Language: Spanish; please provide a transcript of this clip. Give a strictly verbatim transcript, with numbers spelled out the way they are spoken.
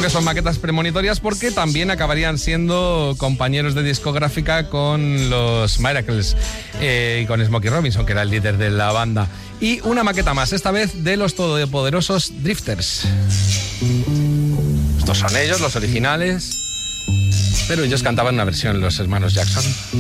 que son maquetas premonitorias porque también acabarían siendo compañeros de discográfica con los Miracles eh, y con Smokey Robinson, que era el líder de la banda. Y una maqueta más, esta vez de los todopoderosos Drifters. Estos son ellos, los originales, pero ellos cantaban una versión, los hermanos Jackson.